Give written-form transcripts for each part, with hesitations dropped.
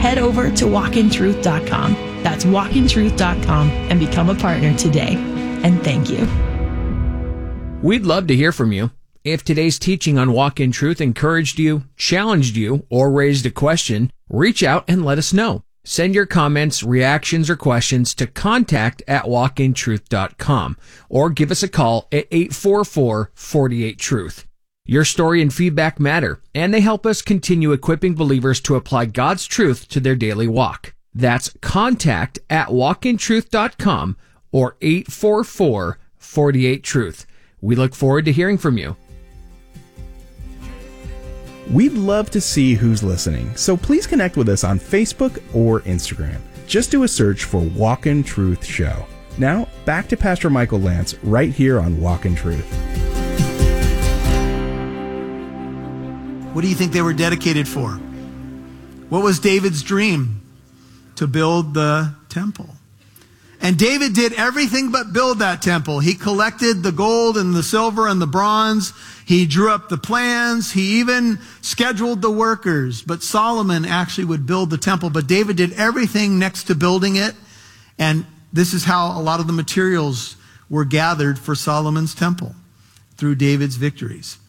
head over to walkintruth.com. That's walkintruth.com and become a partner today. And thank you. We'd love to hear from you. If today's teaching on Walk in Truth encouraged you, challenged you, or raised a question, reach out and let us know. Send your comments, reactions, or questions to contact@walkintruth.com or give us a call at 844-48-TRUTH. Your story and feedback matter, and they help us continue equipping believers to apply God's truth to their daily walk. That's contact@walkintruth.com or 844-48-TRUTH. We look forward to hearing from you. We'd love to see who's listening, so please connect with us on Facebook or Instagram. Just do a search for Walk in Truth Show. Now, back to Pastor Michael Lance right here on Walk in Truth. What do you think they were dedicated for? What was David's dream? To build the temple. And David did everything but build that temple. He collected the gold and the silver and the bronze. He drew up the plans. He even scheduled the workers. But Solomon actually would build the temple. But David did everything next to building it. And this is how a lot of the materials were gathered for Solomon's temple, through David's victories.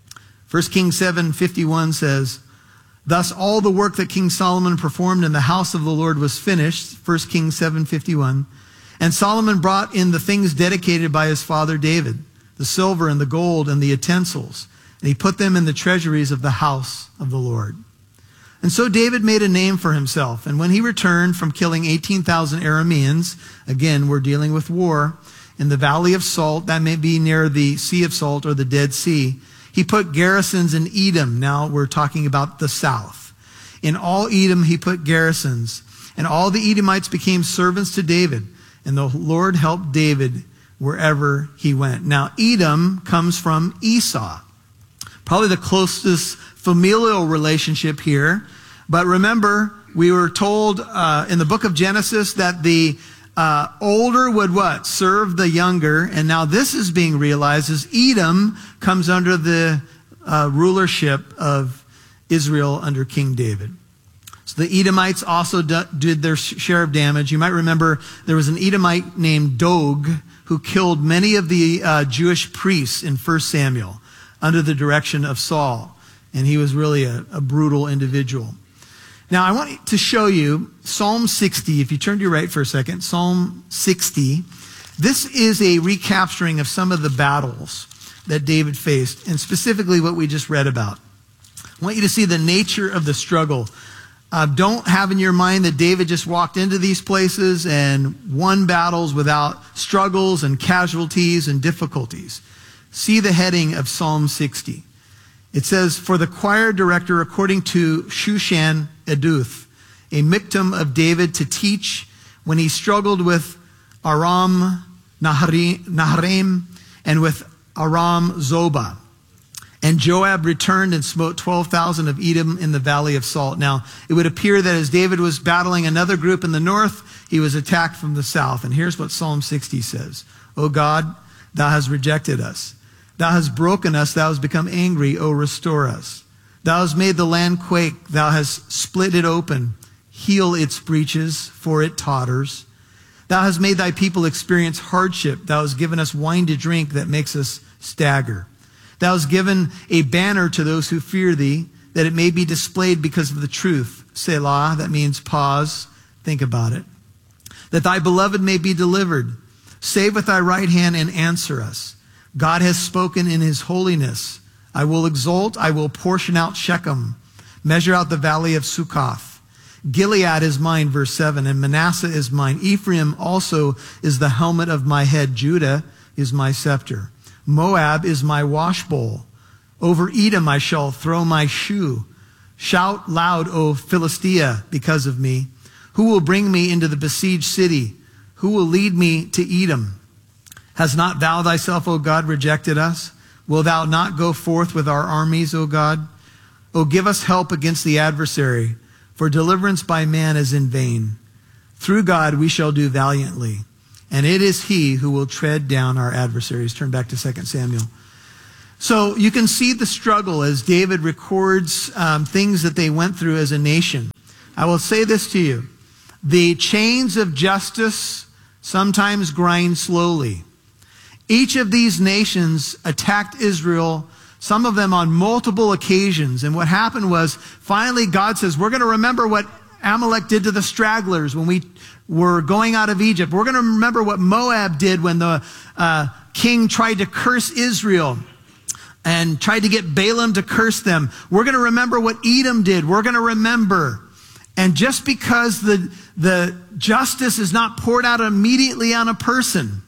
1 Kings 7:51 says, "Thus all the work that King Solomon performed in the house of the Lord was finished," 1 Kings 7:51. "And Solomon brought in the things dedicated by his father David, the silver and the gold and the utensils, and he put them in the treasuries of the house of the Lord." And so David made a name for himself. And when he returned from killing 18,000 Arameans, again, we're dealing with war, in the Valley of Salt, that may be near the Sea of Salt or the Dead Sea, he put garrisons in Edom. Now we're talking about the south. In all Edom he put garrisons, and all the Edomites became servants to David, and the Lord helped David wherever he went. Now Edom comes from Esau, probably the closest familial relationship here. But remember, we were told in the book of Genesis that the older would what? Serve the younger. And now this is being realized as Edom comes under the rulership of Israel under King David. So the Edomites also did their share of damage. You might remember there was an Edomite named Dog who killed many of the Jewish priests in 1 Samuel under the direction of Saul. And he was really a brutal individual. Now, I want to show you Psalm 60. If you turn to your right for a second, Psalm 60. This is a recapturing of some of the battles that David faced, and specifically what we just read about. I want you to see the nature of the struggle. Don't have in your mind that David just walked into these places and won battles without struggles and casualties and difficulties. See the heading of Psalm 60. It says, "For the choir director, according to Shushan Eduth, a Miktam of David to teach when he struggled with Aram Naharaim and with Aram Zobah. And Joab returned and smote 12,000 of Edom in the Valley of Salt." Now, it would appear that as David was battling another group in the north, he was attacked from the south. And here's what Psalm 60 says. "O God, thou hast rejected us. Thou hast broken us. Thou hast become angry. O restore us. Thou hast made the land quake. Thou hast split it open. Heal its breaches, for it totters. Thou hast made thy people experience hardship. Thou hast given us wine to drink that makes us stagger. Thou hast given a banner to those who fear thee, that it may be displayed because of the truth." Selah, that means pause. Think about it. "That thy beloved may be delivered. Save with thy right hand and answer us. God has spoken in his holiness. I will exult. I will portion out Shechem, measure out the valley of Succoth. Gilead is mine," verse 7, "and Manasseh is mine. Ephraim also is the helmet of my head. Judah is my scepter. Moab is my washbowl. Over Edom I shall throw my shoe. Shout loud, O Philistia, because of me. Who will bring me into the besieged city? Who will lead me to Edom? Has not thou thyself, O God, rejected us? Will thou not go forth with our armies, O God? O give us help against the adversary, for deliverance by man is in vain. Through God we shall do valiantly, and it is he who will tread down our adversaries." Turn back to 2 Samuel. So you can see the struggle as David records things that they went through as a nation. I will say this to you. The chains of justice sometimes grind slowly. Each of these nations attacked Israel, some of them on multiple occasions. And what happened was, finally God says, we're going to remember what Amalek did to the stragglers when we were going out of Egypt. We're going to remember what Moab did when the king tried to curse Israel and tried to get Balaam to curse them. We're going to remember what Edom did. We're going to remember. And just because the justice is not poured out immediately on a person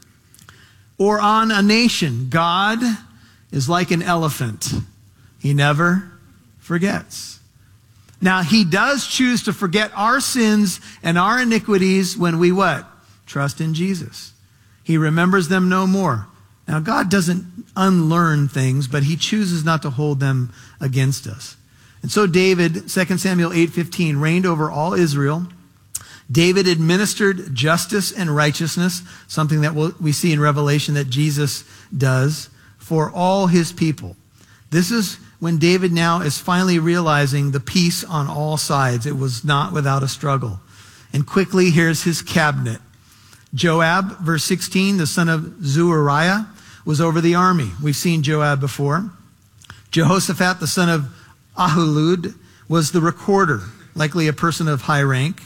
or on a nation, God is like an elephant. He never forgets. Now, he does choose to forget our sins and our iniquities when we what? Trust in Jesus. He remembers them no more. Now, God doesn't unlearn things, but he chooses not to hold them against us. And so David, 2 Samuel 8:15, reigned over all Israel. David administered justice and righteousness, something that we see in Revelation that Jesus does, for all his people. This is when David now is finally realizing the peace on all sides. It was not without a struggle. And quickly, here's his cabinet. Joab, verse 16, the son of Zeruiah, was over the army. We've seen Joab before. Jehoshaphat, the son of Ahilud, was the recorder, likely a person of high rank.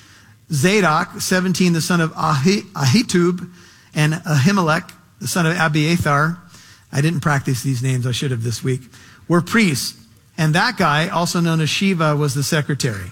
Zadok, 17, the son of Ahitub, and Ahimelech, the son of Abiathar, I didn't practice these names, I should have this week, were priests. And that guy, also known as Shiva, was the secretary.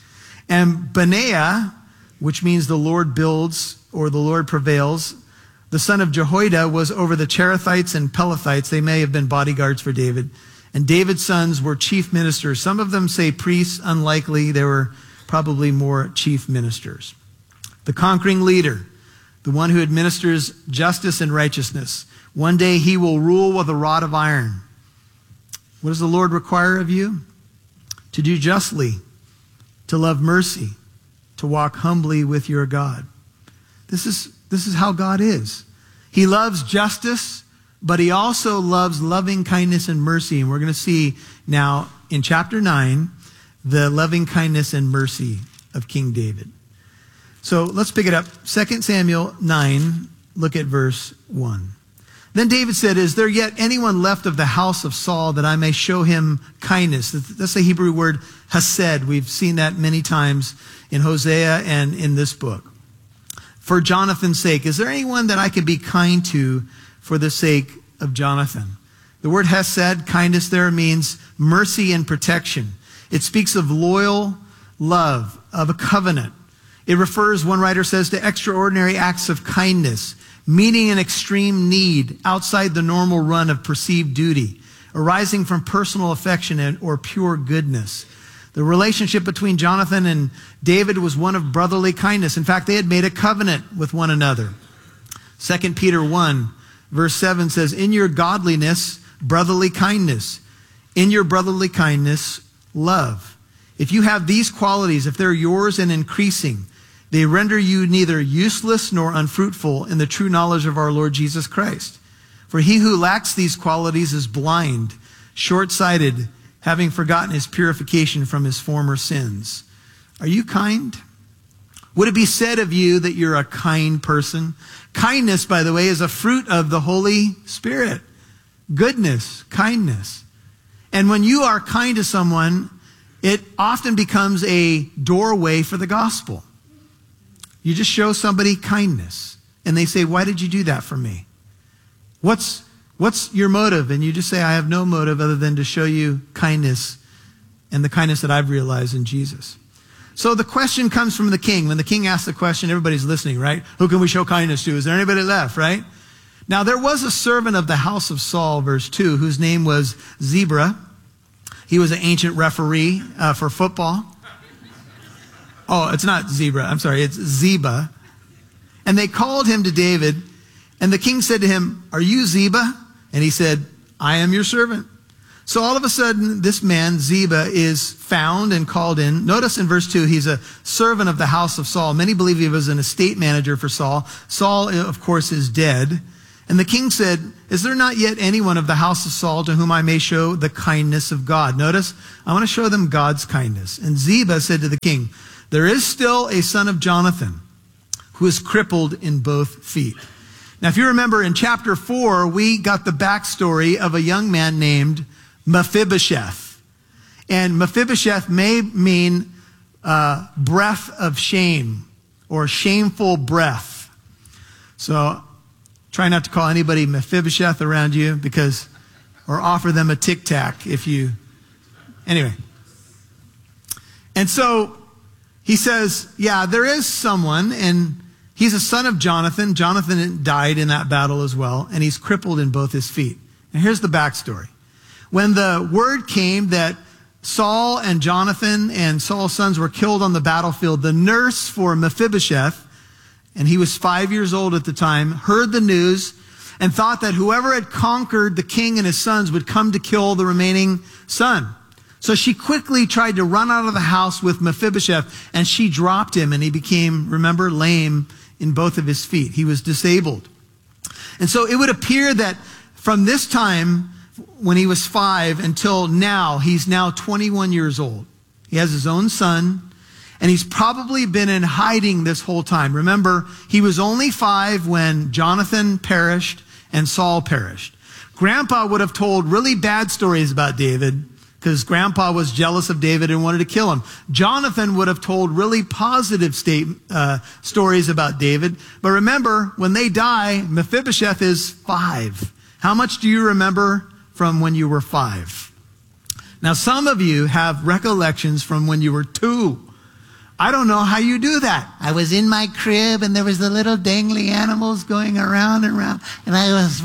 And Benaiah, which means the Lord builds or the Lord prevails, the son of Jehoiada, was over the Cherethites and Pelethites. They may have been bodyguards for David. And David's sons were chief ministers. Some of them say priests, unlikely. They were probably more chief ministers. The conquering leader, the one who administers justice and righteousness. One day he will rule with a rod of iron. What does the Lord require of you? To do justly, to love mercy, to walk humbly with your God. This is how God is. He loves justice, but he also loves loving kindness and mercy. And we're going to see now in chapter 9, the loving kindness and mercy of King David. So let's pick it up. 2 Samuel 9, look at verse 1. Then David said, is there yet anyone left of the house of Saul that I may show him kindness? That's the Hebrew word hesed. We've seen that many times in Hosea and in this book. For Jonathan's sake, is there anyone that I could be kind to for the sake of Jonathan? The word hesed, kindness there, means mercy and protection. It speaks of loyal love, of a covenant. It refers, one writer says, to extraordinary acts of kindness, meeting an extreme need outside the normal run of perceived duty, arising from personal affection or pure goodness. The relationship between Jonathan and David was one of brotherly kindness. In fact, they had made a covenant with one another. 2 Peter 1, verse 7 says, in your godliness, brotherly kindness. In your brotherly kindness, love. If you have these qualities, if they're yours and increasing, they render you neither useless nor unfruitful in the true knowledge of our Lord Jesus Christ. For he who lacks these qualities is blind, short-sighted, having forgotten his purification from his former sins. Are you kind? Would it be said of you that you're a kind person? Kindness, by the way, is a fruit of the Holy Spirit. Goodness, kindness. And when you are kind to someone, it often becomes a doorway for the gospel. You just show somebody kindness, and they say, why did you do that for me? What's your motive? And you just say, I have no motive other than to show you kindness and the kindness that I've realized in Jesus. So the question comes from the king. When the king asks the question, everybody's listening, right? Who can we show kindness to? Is there anybody left, right? Now, there was a servant of the house of Saul, verse 2, whose name was Ziba. He was an ancient referee for football. Oh, it's not zebra. I'm sorry. It's Ziba. And they called him to David. And the king said to him, are you Ziba? And he said, I am your servant. So all of a sudden, this man, Ziba, is found and called in. Notice in verse 2, he's a servant of the house of Saul. Many believe he was an estate manager for Saul. Saul, of course, is dead. And the king said, is there not yet anyone of the house of Saul to whom I may show the kindness of God? Notice, I want to show them God's kindness. And Ziba said to the king, there is still a son of Jonathan who is crippled in both feet. Now, if you remember in chapter 4, we got the backstory of a young man named Mephibosheth. And Mephibosheth may mean breath of shame or shameful breath. So try not to call anybody Mephibosheth around you or offer them a Tic Tac anyway. And so he says, yeah, there is someone, and he's a son of Jonathan. Jonathan died in that battle as well, and he's crippled in both his feet. And here's the backstory. When the word came that Saul and Jonathan and Saul's sons were killed on the battlefield, the nurse for Mephibosheth, and he was 5 years old at the time, heard the news and thought that whoever had conquered the king and his sons would come to kill the remaining son. So she quickly tried to run out of the house with Mephibosheth, and she dropped him, and he became, remember, lame in both of his feet. He was disabled. And so it would appear that from this time, when he was 5 until now, he's now 21 years old. He has his own son, and he's probably been in hiding this whole time. Remember, he was only 5 when Jonathan perished and Saul perished. Grandpa would have told really bad stories about David because Grandpa was jealous of David and wanted to kill him. Jonathan would have told really positive stories about David. But remember, when they die, Mephibosheth is 5. How much do you remember from when you were 5? Now, some of you have recollections from when you were 2. I don't know how you do that. I was in my crib and there was the little dangly animals going around and around. And I was,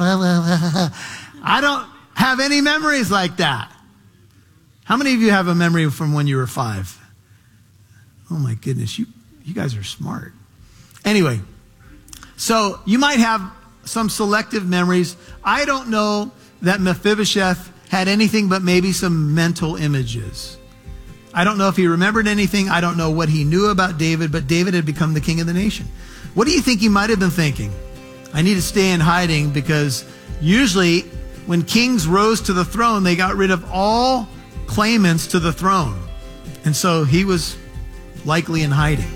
I don't have any memories like that. How many of you have a memory from when you were 5? Oh my goodness, you guys are smart. Anyway, so you might have some selective memories. I don't know that Mephibosheth had anything but maybe some mental images. I don't know if he remembered anything. I don't know what he knew about David, but David had become the king of the nation. What do you think he might have been thinking? I need to stay in hiding because usually when kings rose to the throne, they got rid of all claimants to the throne. And so he was likely in hiding.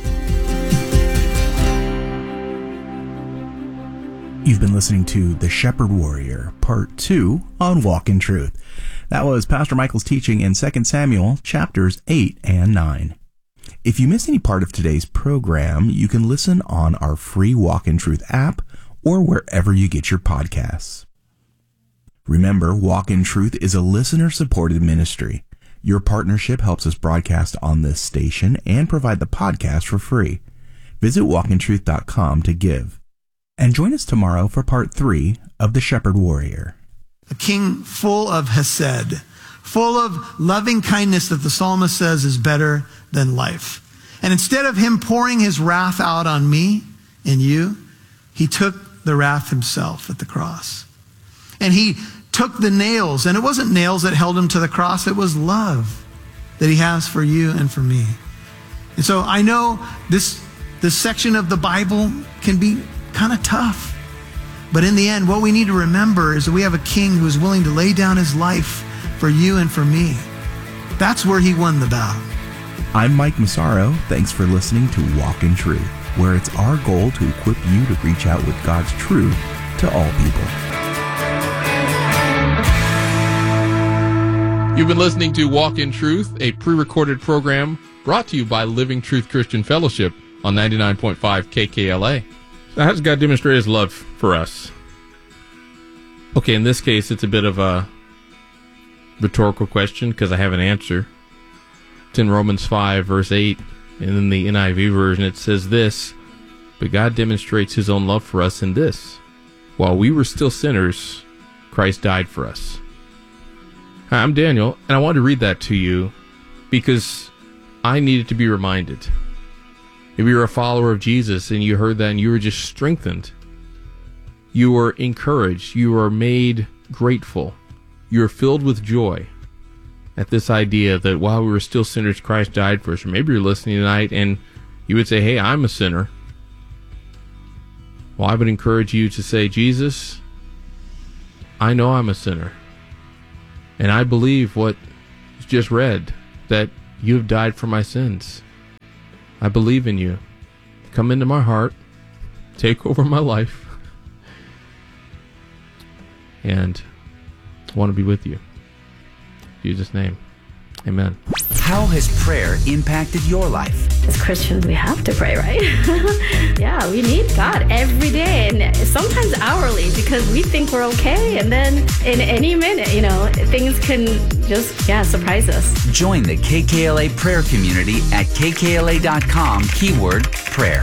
You've been listening to The Shepherd Warrior, Part 2 on Walk in Truth. That was Pastor Michael's teaching in 2 Samuel chapters 8 and 9. If you missed any part of today's program, you can listen on our free Walk in Truth app or wherever you get your podcasts. Remember, Walk in Truth is a listener-supported ministry. Your partnership helps us broadcast on this station and provide the podcast for free. Visit walkintruth.com to give. And join us tomorrow for Part 3 of The Shepherd Warrior. A king full of hesed, full of loving kindness that the psalmist says is better than life. And instead of him pouring his wrath out on me and you, he took the wrath himself at the cross. And he took the nails, and it wasn't nails that held him to the cross, it was love that he has for you and for me. And so I know this section of the Bible can be kind of tough. But in the end, what we need to remember is that we have a king who is willing to lay down his life for you and for me. That's where he won the battle. I'm Mike Massaro. Thanks for listening to Walk in Truth, where it's our goal to equip you to reach out with God's truth to all people. You've been listening to Walk in Truth, a pre-recorded program brought to you by Living Truth Christian Fellowship on 99.5 KKLA. So how does God demonstrate his love for us? Okay, in this case, it's a bit of a rhetorical question because I have an answer. It's in Romans 5, verse 8, and in the NIV version it says this, but God demonstrates his own love for us in this. While we were still sinners, Christ died for us. Hi, I'm Daniel, and I wanted to read that to you because I needed to be reminded. If you're a follower of Jesus and you heard that and you were just strengthened, you were encouraged, you were made grateful, you were filled with joy at this idea that while we were still sinners, Christ died for us. Or maybe you're listening tonight and you would say, hey, I'm a sinner. Well, I would encourage you to say, Jesus, I know I'm a sinner. And I believe what was just read, that you have died for my sins. I believe in you. Come into my heart. Take over my life. And I want to be with you. In Jesus' name. Amen. How has prayer impacted your life? As Christians, we have to pray, right? Yeah, we need God every day and sometimes hourly because we think we're okay. And then in any minute, things can just, surprise us. Join the KKLA prayer community at kkla.com, keyword prayer.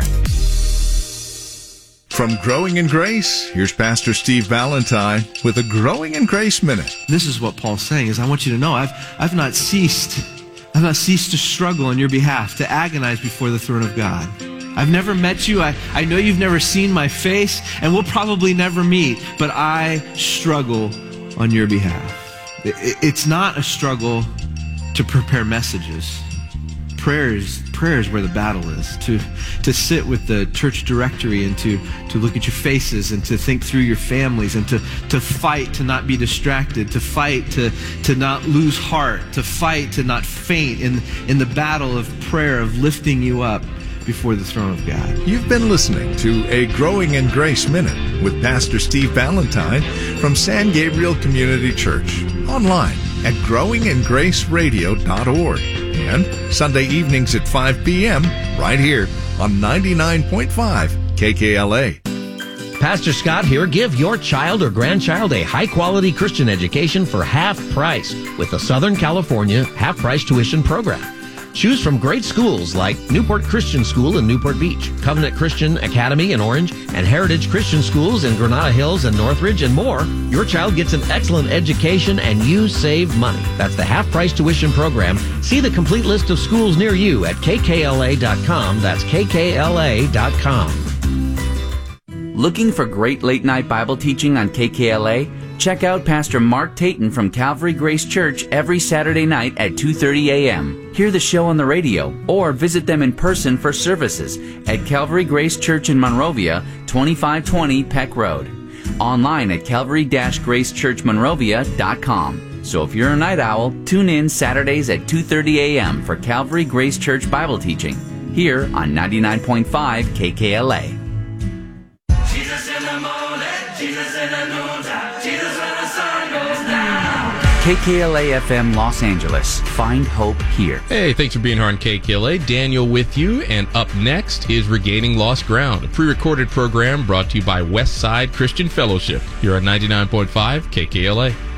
From Growing in Grace, here's Pastor Steve Valentine with a Growing in Grace Minute. This is what Paul's saying, is I want you to know I've not ceased to struggle on your behalf, to agonize before the throne of God. I've never met you. I know you've never seen my face, and we'll probably never meet, but I struggle on your behalf. It's not a struggle to prepare messages. Prayer is where the battle is. To sit with the church directory and to look at your faces and to think through your families and to fight to not be distracted, to fight to not lose heart, to fight to not faint in the battle of prayer, of lifting you up before the throne of God. You've been listening to a Growing in Grace Minute with Pastor Steve Valentine from San Gabriel Community Church. Online at growingingraceradio.org. And Sunday evenings at 5 p.m. right here on 99.5 KKLA. Pastor Scott here. Give your child or grandchild a high-quality Christian education for half price with the Southern California half-price tuition program. Choose from great schools like Newport Christian School in Newport Beach, Covenant Christian Academy in Orange, and Heritage Christian Schools in Granada Hills and Northridge, and more. Your child gets an excellent education and you save money. That's the half-price tuition program. See the complete list of schools near you at kkla.com. That's kkla.com. Looking for great late-night Bible teaching on KKLA? Check out Pastor Mark Tayton from Calvary Grace Church every Saturday night at 2:30 a.m. Hear the show on the radio or visit them in person for services at Calvary Grace Church in Monrovia, 2520 Peck Road. Online at calvary-gracechurchmonrovia.com. So if you're a night owl, tune in Saturdays at 2:30 a.m. for Calvary Grace Church Bible teaching here on 99.5 KKLA. Jesus in the morning, Jesus in the noontime, Jesus when the sun goes down. KKLA FM Los Angeles. Find hope here. Hey, thanks for being here on KKLA. Daniel with you, and up next is Regaining Lost Ground, a pre-recorded program brought to you by Westside Christian Fellowship here on 99.5 KKLA.